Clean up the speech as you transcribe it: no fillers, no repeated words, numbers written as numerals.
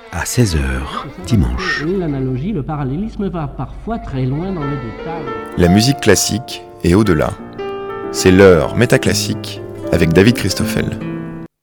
à 16h, dimanche. L'analogie, le parallélisme va parfois très loin dans le détail. La musique classique et au-delà. C'est l'heure métaclassique avec David Christoffel.